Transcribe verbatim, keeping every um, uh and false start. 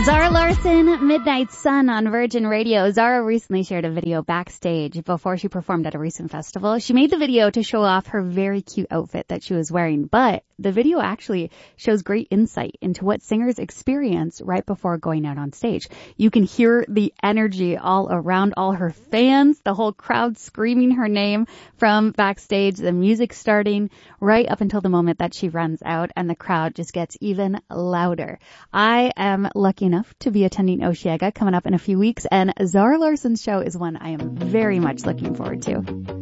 Zara Larsson, Midnight Sun on Virgin Radio. Zara recently shared a video backstage before she performed at a recent festival. She made the video to show off her very cute outfit that she was wearing, but the video actually shows great insight into what singers experience right before going out on stage. You can hear the energy all around, all her fans, the whole crowd screaming her name from backstage, the music starting right up until the moment that she runs out, and the crowd just gets even louder. I am lucky enough to be attending Osheaga coming up in a few weeks, and Zara Larsson's show is one I am very much looking forward to.